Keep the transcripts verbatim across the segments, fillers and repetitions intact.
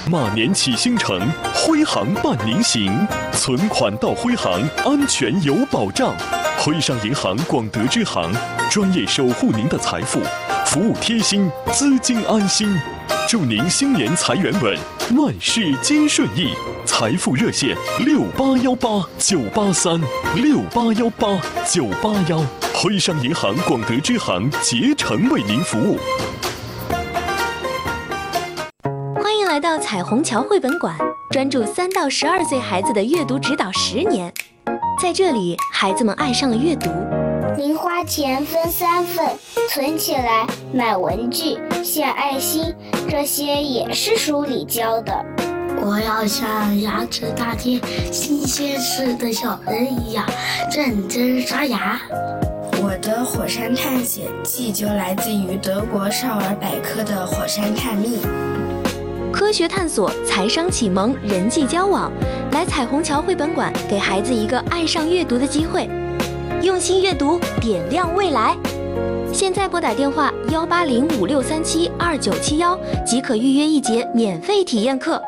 马年启星城，徽行伴您行，存款到徽行，安全有保障。徽商银行广德支行，专业守护您的财富，服务贴心，资金安心。祝您新年财源稳，万事皆顺意。财富热线六八幺八九八三六八幺八九八幺，徽商银行广德支行竭诚为您服务。 欢迎来到彩虹桥绘本馆，专注三到十二岁孩子的阅读指导十年。在这里，孩子们爱上了阅读。 零花钱分三份，存起来买文具、献爱心，这些也是书里教的。 我要像牙齿大贴、新鲜吃的小人一样认真刷牙。 我的火山探险记就来自于德国少儿百科的火山探秘。 科学探索、财商启蒙、人际交往，来彩虹桥绘本馆，给孩子一个爱上阅读的机会。用心阅读，点亮未来。现在拨打电话幺八零五六三七二九七幺，即可预约一节免费体验课。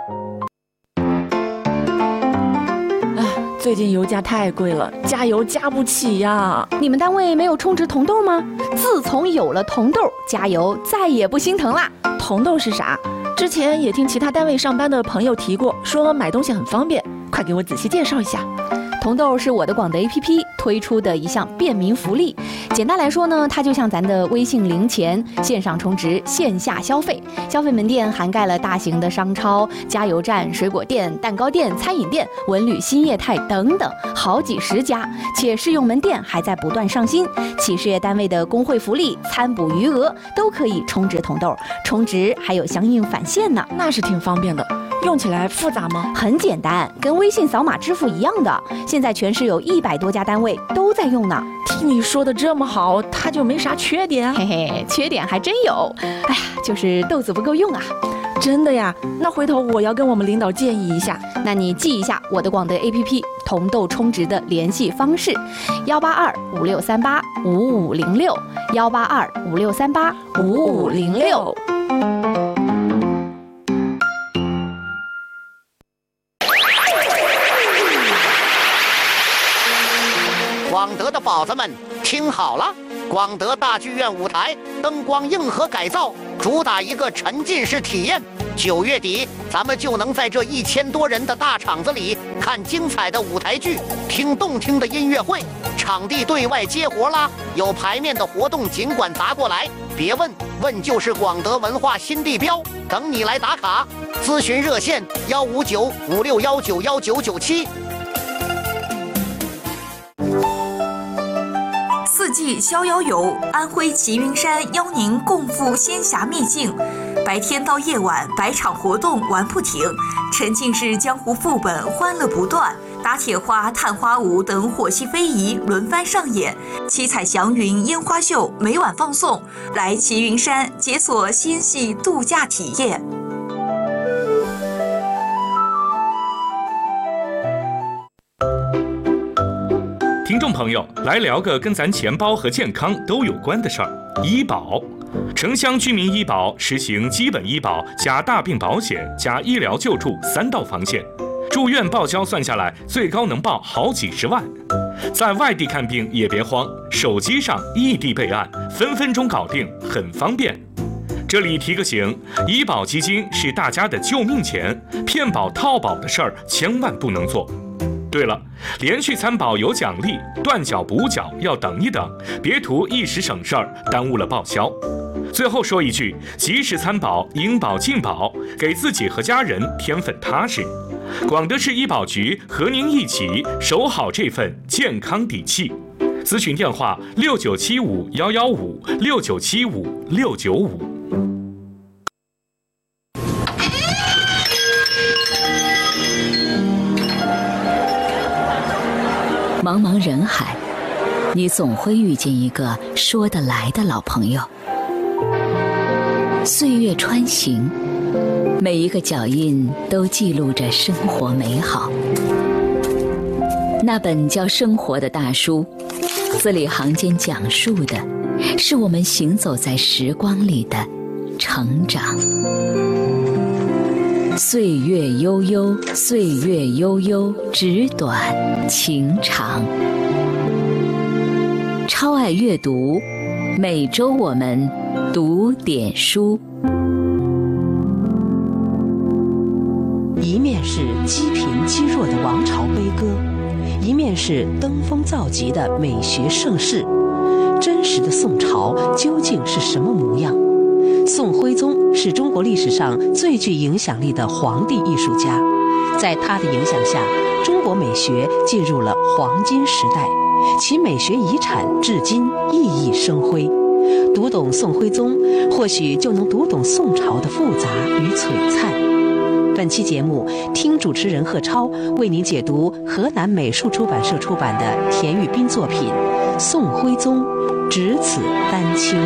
最近油价太贵了，加油加不起呀！ 你们单位没有充值铜豆吗？自从有了铜豆，加油再也不心疼啦。 铜豆是啥？之前也听其他单位上班的朋友提过，说买东西很方便，快给我仔细介绍一下。 铜豆是我的广德 A P P 推出的一项便民福利，简单来说呢，它就像咱的微信零钱，线上充值，线下消费。消费门店涵盖了大型的商超、加油站、水果店、蛋糕店、餐饮店、文旅新业态等等，好几十家，且试用门店还在不断上新。企事业单位的工会福利、参补余额都可以充值铜豆，充值还有相应返现呢， 那是挺方便的。用起来复杂吗？ 很简单，跟微信扫码支付一样的。现在全市有一百多家单位都在用呢。 听你说的这么好，它就没啥缺点？ 嘿嘿，缺点还真有。哎呀，就是豆子不够用啊。 真的呀？那回头我要跟我们领导建议一下。 那你记一下我的广德 A P P 铜豆充值的联系方式：幺八二五六三八五五零六，幺八二五六三八五五零六。 广德的宝子们听好了，广德大剧院舞台灯光硬核改造，主打一个沉浸式体验。九月底，咱们就能在这一千多人的大场子里看精彩的舞台剧，听动听的音乐会。场地对外接活啦，有排面的活动尽管砸过来，别问，问就是广德文化新地标，等你来打卡。咨询热线幺五九五六幺九幺九九七。 四季逍遥游，安徽齐云山邀您共赴仙侠秘境。白天到夜晚，百场活动玩不停，沉浸式江湖副本欢乐不断，打铁花、探花舞等火系非遗轮番上演，七彩祥云烟花秀每晚放送。来齐云山解锁仙系度假体验。 听众朋友，来聊个跟咱钱包和健康都有关的事儿——医保。城乡居民医保实行基本医保加大病保险加医疗救助三道防线，住院报销算下来最高能报好几十万。在外地看病也别慌，手机上异地备案，分分钟搞定，很方便。这里提个醒，医保基金是大家的救命钱，骗保套保的事儿千万不能做。对了，连续参保有奖励，断缴补缴要等一等，别图一时省事儿，耽误了报销。最后说一句，及时参保，应保尽保，给自己和家人添份踏实。广德市医保局和您一起守好这份健康底气。咨询电话六九七五幺幺五六九七五六九五。 茫茫人海，你总会遇见一个说得来的老朋友。岁月穿行，每一个脚印都记录着生活美好。那本叫《生活》的大书，字里行间讲述的是我们行走在时光里的成长。 岁月悠悠，岁月悠悠，纸短情长。超爱阅读，每周我们读点书。 一面是积贫积弱的王朝悲歌，一面是登峰造极的美学盛世。真实的宋朝究竟是什么模样？宋徽宗是中国历史上最具影响力的皇帝艺术家，在他的影响下，中国美学进入了黄金时代，其美学遗产至今熠熠生辉。读懂宋徽宗，或许就能读懂宋朝的复杂与璀璨。本期节目，听主持人贺超为您解读河南美术出版社出版的田玉斌作品《宋徽宗只此丹青》。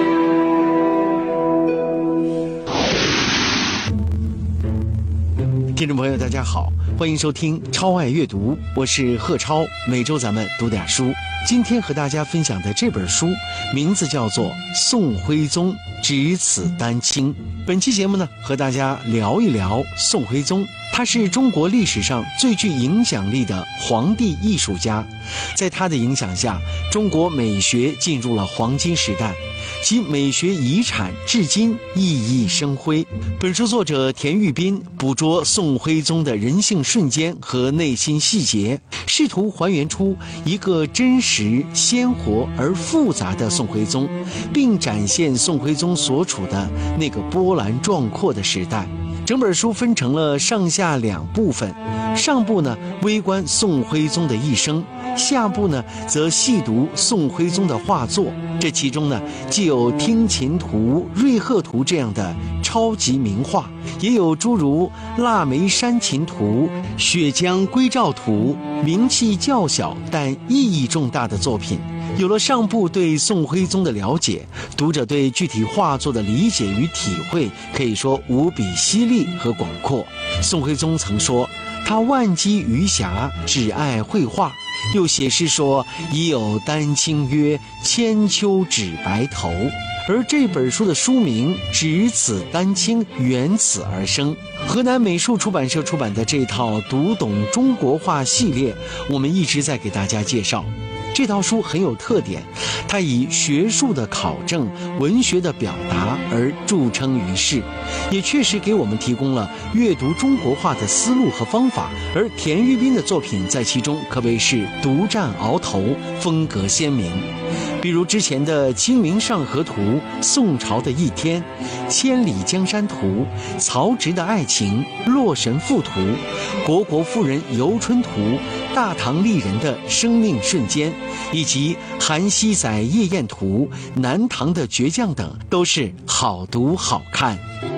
听众朋友大家好，欢迎收听超爱阅读，我是贺超，每周咱们读点书。今天和大家分享的这本书名字叫做《宋徽宗只此丹青》。本期节目呢，和大家聊一聊宋徽宗。他是中国历史上最具影响力的皇帝艺术家，在他的影响下，中国美学进入了黄金时代，其美学遗产至今熠熠生辉。本书作者田玉斌捕捉宋徽宗的人性瞬间和内心细节，试图还原出一个真实、鲜活而复杂的宋徽宗，并展现宋徽宗所处的那个波澜壮阔的时代。整本书分成了上下两部分，上部呢微观宋徽宗的一生，下部呢则细读宋徽宗的画作。这其中呢，既有听琴图、瑞鹤图这样的超级名画，也有诸如腊梅山琴图、雪江归赵图，名气较小但意义重大的作品。有了上部对宋徽宗的了解，读者对具体画作的理解与体会可以说无比犀利和广阔。宋徽宗曾说，他万机余暇，只爱绘画。又写诗说，已有丹青曰，千秋只白头。而这本书的书名只此丹青缘此而生。河南美术出版社出版的这套读懂中国画系列，我们一直在给大家介绍。这套书很有特点，它以学术的考证、文学的表达而著称于世，也确实给我们提供了阅读中国画的思路和方法。而田玉斌的作品在其中可谓是独占鳌头，风格鲜明。比如之前的《清明上河图》、宋朝的一天、千里江山图、曹植的爱情、洛神赋图、虢国夫人游春图、大唐丽人的生命瞬间，以及韩熙载夜宴图、南唐的倔强等，都是好读好看。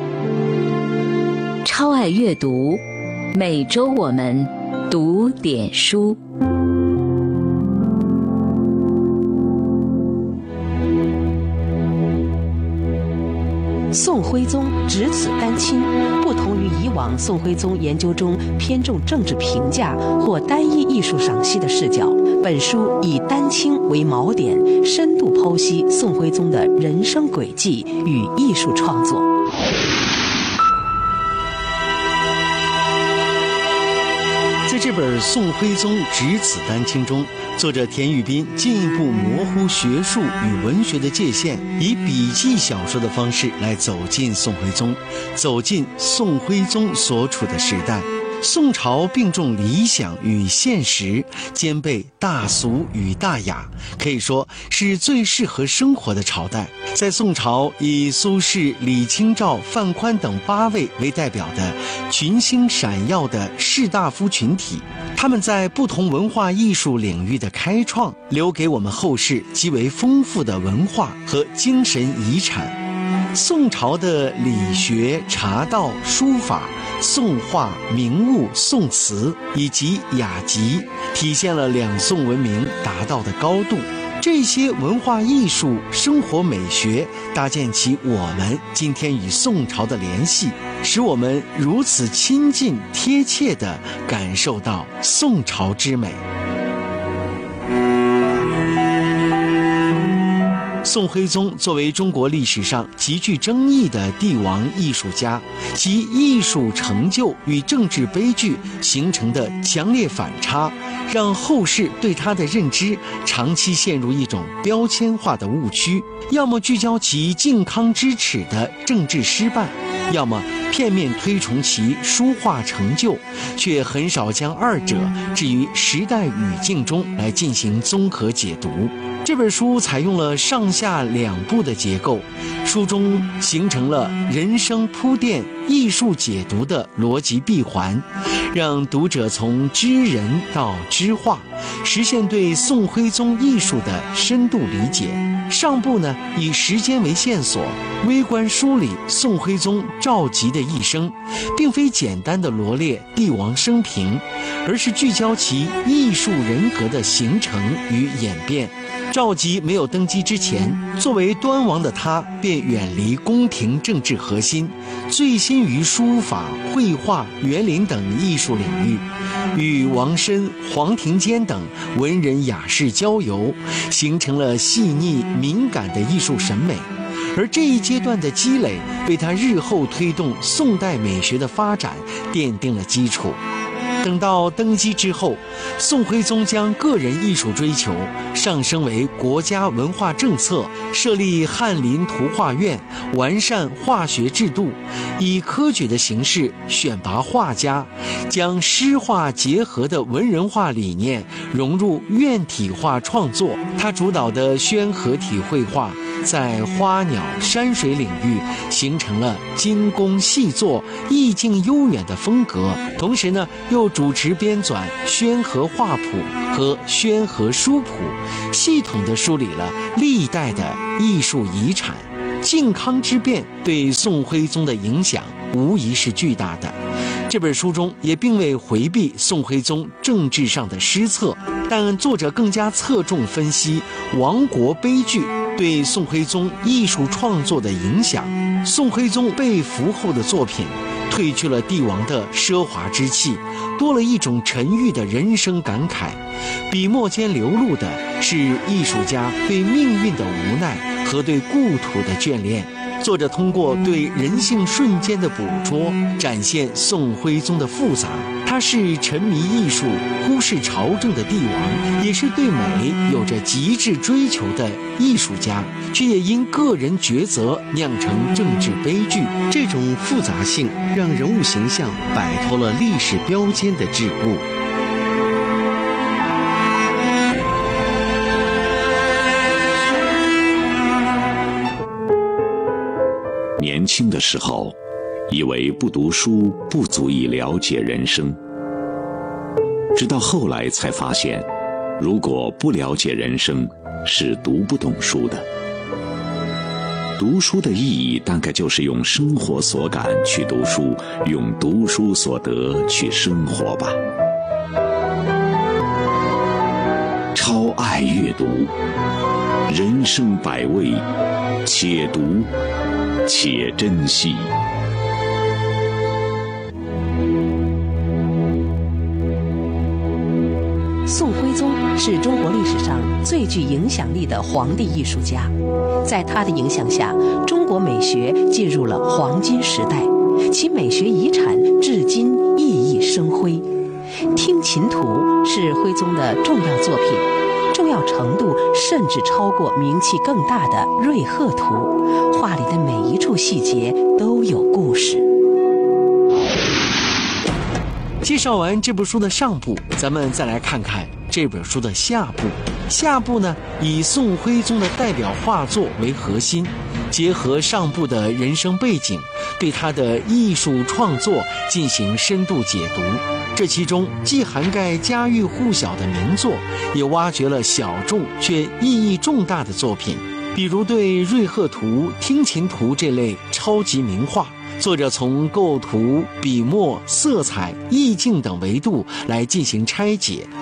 超爱阅读，每周我们读点书。 宋徽宗只此丹青，不同于以往宋徽宗研究中偏重政治评价或单一艺术赏析的视角，本书以丹青为锚点，深度剖析宋徽宗的人生轨迹与艺术创作。 在这本《宋徽宗只此丹青》中，作者田玉斌进一步模糊学术与文学的界限，以笔记小说的方式来走进宋徽宗，走进宋徽宗所处的时代。宋朝并重理想与现实，兼备大俗与大雅，可以说是最适合生活的朝代。在宋朝，以苏轼、李清照、范宽等八位为代表的群星闪耀的士大夫群体，他们在不同文化艺术领域的开创，留给我们后世极为丰富的文化和精神遗产。宋朝的理学、茶道、书法、宋画、名物、宋词以及雅集，体现了两宋文明达到的高度。这些文化艺术、生活美学搭建起我们今天与宋朝的联系，使我们如此亲近贴切地感受到宋朝之美。 宋徽宗作为中国历史上极具争议的帝王艺术家，其艺术成就与政治悲剧形成的强烈反差，让后世对他的认知长期陷入一种标签化的误区，要么聚焦其靖康之耻的政治失败，要么片面推崇其书画成就，却很少将二者置于时代语境中来进行综合解读。这本书采用了上下两部的结构，书中形成了人生铺垫、艺术解读的逻辑闭环，让读者从知人到知画，实现对宋徽宗艺术的深度理解。上部呢，以时间为线索，微观梳理宋徽宗赵佶的一生，并非简单的罗列帝王生平，而是聚焦其艺术人格的形成与演变。赵佶没有登基之前，作为端王的他便远离宫廷政治核心，醉心于书法、绘画、园林等艺术领域，与王申、黄庭坚等文人雅士交游，形成了细腻敏感的艺术审美。而这一阶段的积累，为他日后推动宋代美学的发展奠定了基础。等到登基之后，宋徽宗将个人艺术追求上升为国家文化政策，设立翰林图画院，完善画学制度，以科举的形式选拔画家，将诗画结合的文人画理念融入院体画创作。他主导的宣和体绘画在花鸟山水领域形成了精工细作、意境悠远的风格，同时呢，又主持编纂宣和画谱和宣和书谱，系统地梳理了历代的艺术遗产。靖康之变对宋徽宗的影响无疑是巨大的。这本书中也并未回避宋徽宗政治上的失策，但作者更加侧重分析亡国悲剧对宋徽宗艺术创作的影响。宋徽宗被俘后的作品褪去了帝王的奢华之气，多了一种沉郁的人生感慨，笔墨间流露的是艺术家对命运的无奈和对故土的眷恋。作者通过对人性瞬间的捕捉，展现宋徽宗的复杂。他是沉迷艺术、忽视朝政的帝王，也是对美有着极致追求的艺术家，却也因个人抉择酿成政治悲剧。这种复杂性让人物形象摆脱了历史标签的桎梏。 年轻的时候，以为不读书不足以了解人生，直到后来才发现，如果不了解人生，是读不懂书的。读书的意义大概就是用生活所感去读书，用读书所得去生活吧。超爱阅读，人生百味，且读且珍惜。 宋徽宗是中国历史上最具影响力的皇帝艺术家，在他的影响下，中国美学进入了黄金时代，其美学遗产至今熠熠生辉。《听琴图》是徽宗的重要作品，重要程度甚至超过名气更大的《瑞鹤图》，画里的每一处细节都有故事。 介绍完这部书的上部，咱们再来看看这本书的下部。下部呢，以宋徽宗的代表画作为核心，结合上部的人生背景，对他的艺术创作进行深度解读。这其中既涵盖家喻户晓的名作，也挖掘了小众却意义重大的作品，比如对《瑞鹤图》《听琴图》这类超级名画，作者从构图、笔墨、色彩、意境等维度来进行拆解，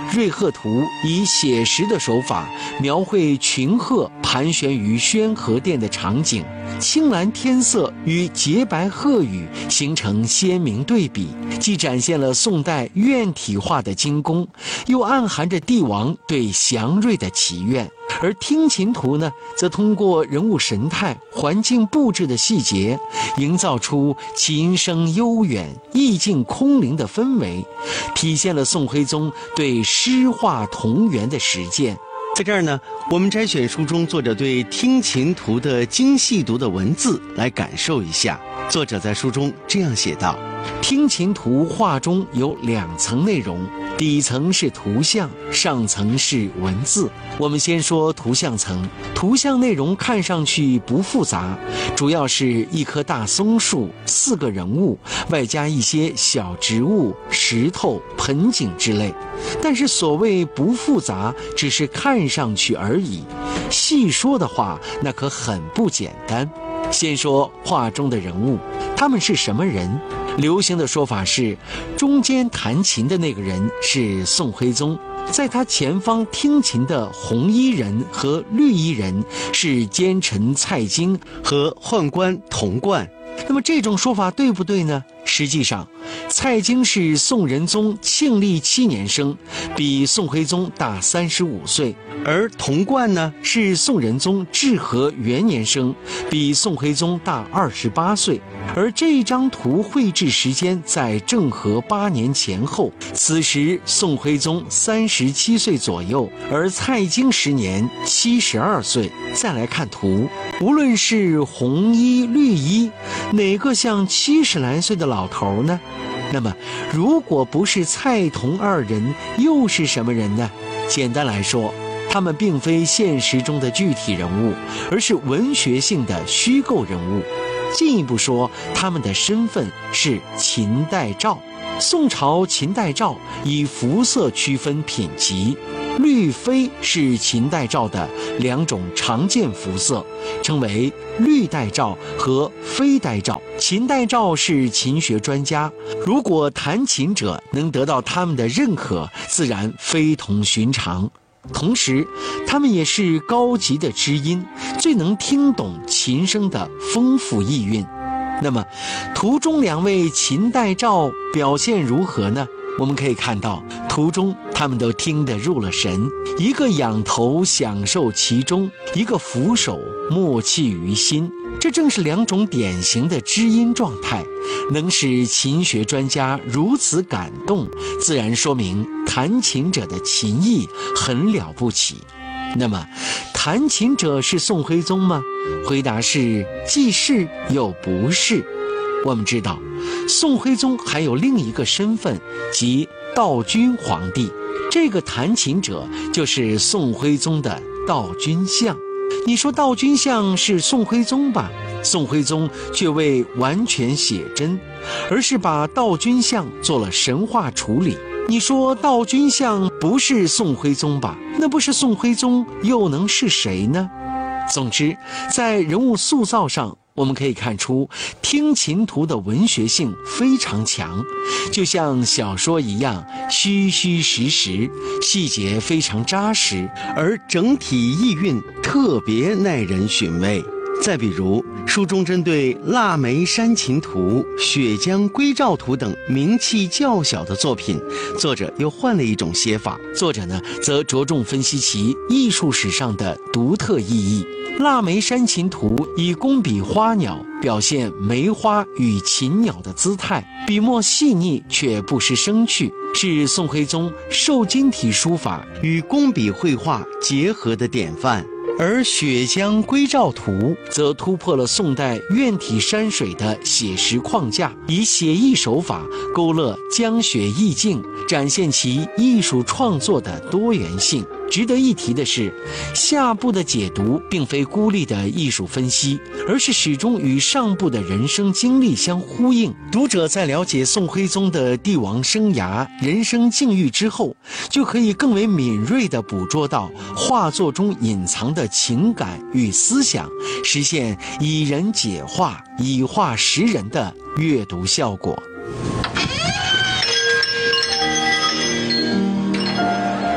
瑞鹤图以写实的手法描绘群鹤盘旋于宣和殿的场景，青蓝天色与洁白鹤羽形成鲜明对比，既展现了宋代院体画的精工，又暗含着帝王对祥瑞的祈愿。而听琴图呢，则通过人物神态、环境布置的细节，营造出琴声悠远、意境空灵的氛围，体现了宋徽宗对诗画同源的实践。 在这儿呢，我们摘选书中作者对听琴图的精细读的文字来感受一下。作者在书中这样写道： 听琴图画中有两层内容，底层是图像，上层是文字。我们先说图像层，图像内容看上去不复杂，主要是一棵大松树、四个人物，外加一些小植物、石头、盆景之类。但是所谓不复杂，只是看上去而已。细说的话，那可很不简单。先说画中的人物，他们是什么人？流行的说法是，中间弹琴的那个人是宋徽宗，在他前方听琴的红衣人和绿衣人是奸臣蔡京和宦官童贯。 那么这种说法对不对呢？实际上，蔡京是宋仁宗庆历七年生，比宋徽宗大三十五岁； 而童贯呢， 是宋仁宗至和元年生，比宋徽宗大二十八岁。而这张图绘制时间在政和八年前后，此时宋徽宗三十七岁左右，而蔡京时年七十二岁。再来看图，无论是红衣绿衣，哪个像七十来岁的老头呢？那么如果不是蔡童二人，又是什么人呢？简单来说，他们并非现实中的具体人物，而是文学性的虚构人物。进一步说，他们的身份是秦代诏。宋朝秦代诏以服色区分品级，绿绯是秦代诏的两种常见服色，称为绿代诏和绯代诏。秦代诏是琴学专家，如果弹琴者能得到他们的认可，自然非同寻常。同时，他们也是高级的知音，最能听懂琴声的丰富意蕴。那么，图中两位秦代诏表现如何呢？我们可以看到，图中他们都听得入了神，一个仰头享受其中，一个俯首默契于心。这正是两种典型的知音状态，能使琴学专家如此感动，自然说明弹琴者的琴艺很了不起。那么，弹琴者是宋徽宗吗？回答是既是又不是。我们知道，宋徽宗还有另一个身份，即道君皇帝。这个弹琴者就是宋徽宗的道君相。你说道君相是宋徽宗吧？宋徽宗却未完全写真，而是把道君相做了神话处理。你说道君相不是宋徽宗吧？那不是宋徽宗又能是谁呢？总之，在人物塑造上，我们可以看出听琴图的文学性非常强，就像小说一样，虚虚实实，细节非常扎实， 而整体意蕴特别耐人寻味。再比如，书中针对腊梅山琴图、雪江归赵图等名气较小的作品，作者又换了一种写法。 作者呢，则着重分析其艺术史上的独特意义。腊梅山琴图以工笔花鸟表现梅花与禽鸟的姿态，笔墨细腻却不失生趣，是宋徽宗瘦金体书法与工笔绘画结合的典范。 而雪江归赵图则突破了宋代院体山水的写实框架，以写意手法勾勒江雪意境，展现其艺术创作的多元性。值得一提的是，下部的解读并非孤立的艺术分析，而是始终与上部的人生经历相呼应。读者在了解宋徽宗的帝王生涯、人生境遇之后，就可以更为敏锐地捕捉到画作中隐藏的情感与思想，实现以人解画、以画识人的阅读效果。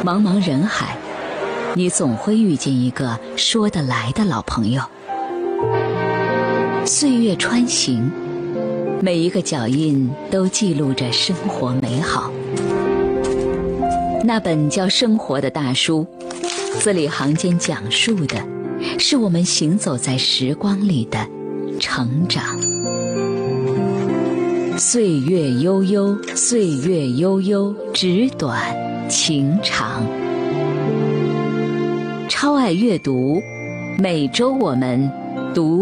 茫茫人海，你总会遇见一个说得来的老朋友。岁月穿行，每一个脚印都记录着生活美好。那本叫《生活》的大书，字里行间讲述的是我们行走在时光里的成长。岁月悠悠，岁月悠悠，纸短情长。超爱阅读，每周我们读